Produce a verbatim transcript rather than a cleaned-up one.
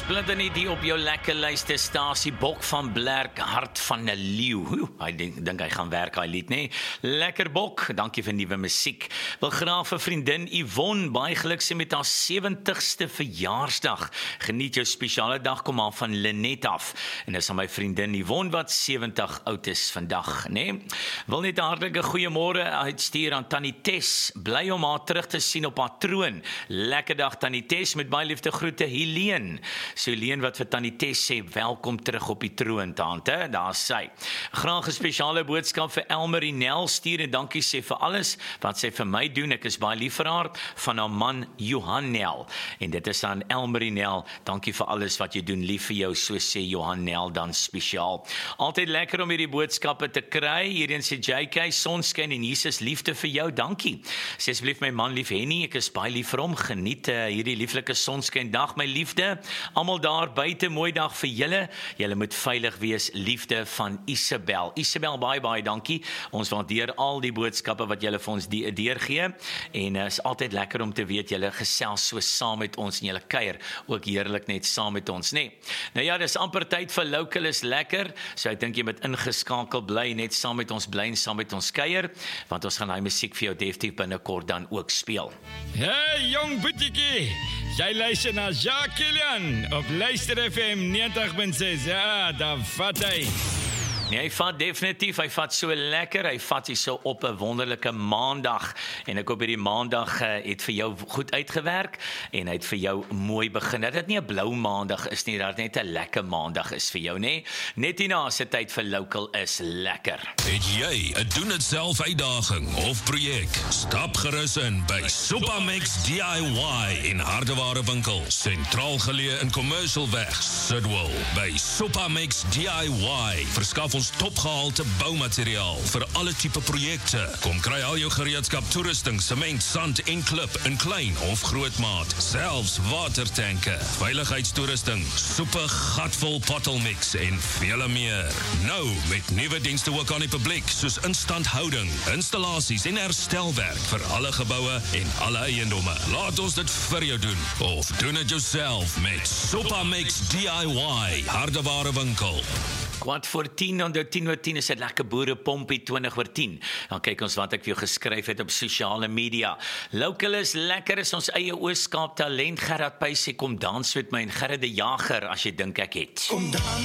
Splinternie die op jou lekker luisterstasie, Bok van Blerk, Hart van 'n Leeu. Ek dink, dink hy gaan werk, hy lied, nee. Lekker Bok, dankie vir nuwe musiek. Wil graag vir vriendin Yvonne baie geluk met haar sewentigste verjaarsdag. Geniet jou spesiale dag, kom aan van Lenet af. En dis aan my vriendin Yvonne wat sewentig oud is vandag, nee. Wil net 'n hartlike goeiemôre uitstuur aan Tannie Tess. Bly om haar terug te sien op haar troon. Lekker dag Tannie Tess, met baie liefde groete Helene. So Helene wat vir Tannie Tess sê, welkom terug op die troon, tante, daar is sy. Graag 'n spesiale boodskap vir Elmarie Nel stuur en dankie sê vir alles wat sy vir my doen. Ek is baie lief vir haar, van haar man Johan Nel. En dit is aan Elmarie Nel, dankie vir alles wat jy doen, lief vir jou, so sê Johan Nel dan spesiaal. Altyd lekker om hierdie boodskappe te kry. Hierin sê J K, sonskyn en Jesus liefde vir jou, dankie. Sê asseblief my man lief Henny, ek is baie lief vir hom, geniet uh, hierdie lieflike sonskyn dag, my liefde. Almal daar buite, mooi dag vir julle. Julle moet veilig wees, liefde van Isabel. Isabel, baie baie dankie. Ons waardeer al die boodskappe wat julle vir ons de- deurgee. En uh, is altyd lekker om te weet julle gesels so saam met ons en julle kuier ook heerlik net saam met ons, nee. Nou ja, dis amper tyd vir Local is lekker. So ek dink jy moet ingeskakel bly, net saam met ons bly en saam met ons kuier, want ons gaan daai musiek vir jou definitief binnekort dan ook speel. Hey jong boetiekie, jy luister na Jacques Kilian op Luister F M negentig punt ses. Ja, daar vat hy. Nee, hy vat definitief, hy vat so lekker, hy vat hy so op 'n wonderlike maandag, en ek hoop hierdie maandag uh, het vir jou goed uitgewerk, en hy het vir jou mooi begin, dat dit nie 'n blou maandag is nie, dat dit net 'n lekker maandag is vir jou, nee, net hierna se tyd vir Local is lekker. Het jy 'n doen dit self uitdaging of projek? Stap gerus in by Supamix D I Y in Hardeware winkel, sentraal geleë in Commercialweg, Sidwell. By Supamix D I Y verskaf ons topgehalte boumateriaal vir alle tipe projekte. Kom kry al jou gereedskap, toerusting, sement, sand en klip in klein of groot maat, selfs watertanke, veiligheidstoerusting, soepe gatvol pottelmix en vele meer. Nou met nuwe dienste ook aan die publiek, soos instandhouding, installasies en herstelwerk vir alle geboue en alle eiendomme. Laat ons dit vir jou doen, of doen dit jouself met Supamix D I Y, Hardeware winkel. Kwart voor tien, onder tien oor tien is dit lekker boerepompie, twintig oor tien. Dan kyk ons wat ek vir jou geskryf het op sosiale media. Local is lekker, is ons eie Oos-Kaap talent. Gerard Pys sê, kom dans met my, en Gerard die Jager, as jy dink ek het. Kom dans